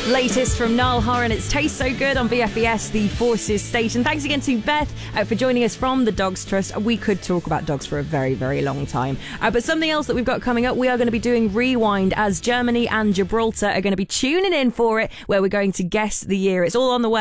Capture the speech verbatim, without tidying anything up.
Latest from Niall Horan, it's Tastes So Good on B F B S, the Forces station. Thanks again to Beth uh, for joining us from the Dogs Trust. We could talk about dogs for a very, very long time. Uh, but something else that we've got coming up, we are going to be doing Rewind as Germany and Gibraltar are going to be tuning in for it, where we're going to guess the year. It's all on the way.